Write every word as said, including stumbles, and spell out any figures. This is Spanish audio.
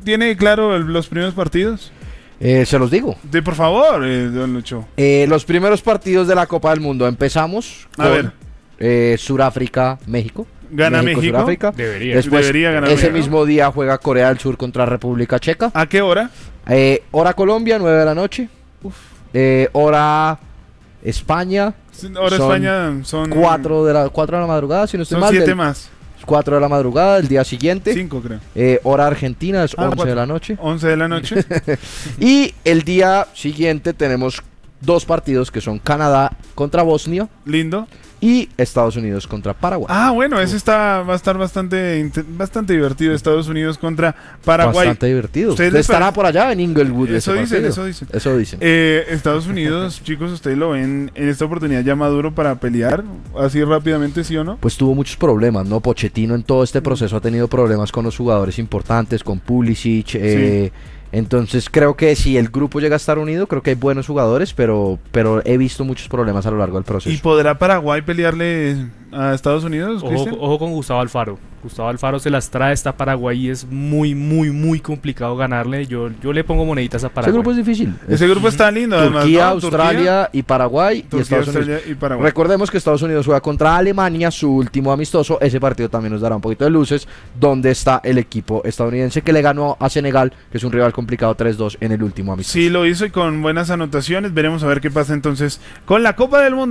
¿Tiene claro el, los primeros partidos? Eh, se los digo. De, por favor, eh, don Lucho. Eh, los primeros partidos de la Copa del Mundo. Empezamos A con ver. eh, Suráfrica, México. ¿Gana México? Suráfrica. Debería. Después, Debería ganar ese México. mismo día juega Corea del Sur contra República Checa. ¿A qué hora? Eh, hora Colombia, nueve de la noche. Eh, hora España, Ahora Son España son cuatro de la cuatro de la madrugada, si no estoy son mal. siete del- más. cuatro de la madrugada del día siguiente. Cinco, creo. Eh, hora Argentina es Ah, once cuatro. de la noche. Once de la noche. Y el día siguiente tenemos dos partidos que son Canadá contra Bosnia Lindo. y Estados Unidos contra Paraguay. Ah, bueno, ese está va a estar bastante inte- bastante divertido. Estados Unidos contra Paraguay. Bastante divertido. ¿Ustedes Usted les estará parece? por allá en Inglewood. Eso ese dicen, partido. eso dicen. Eso dicen. Eh, Estados Unidos, chicos, ¿ustedes lo ven en esta oportunidad ya maduro para pelear así rápidamente, sí o no? Pues tuvo muchos problemas, ¿no? Pochettino en todo este proceso ha tenido problemas con los jugadores importantes, con Pulisic. Eh, entonces creo que si el grupo llega a estar unido, creo que hay buenos jugadores, pero, pero he visto muchos problemas a lo largo del proceso. ¿Y podrá Paraguay pelearle a Estados Unidos, Ojo, Cristian? ojo con Gustavo Alfaro. Gustavo Alfaro se las trae esta Paraguay y es muy, muy, muy complicado ganarle. Yo, yo le pongo moneditas a Ese Paraguay. grupo es difícil. Ese grupo está lindo, además, Turquía, ¿no? Australia y Paraguay y Turquía, Estados Unidos. Australia y Paraguay. Recordemos que Estados Unidos juega contra Alemania, su último amistoso. Ese partido también nos dará un poquito de luces. Donde está el equipo estadounidense que le ganó a Senegal, que es un rival complicado tres dos en el último amistoso. Sí, lo hizo y con buenas anotaciones. Veremos a ver qué pasa entonces con la Copa del Mundo.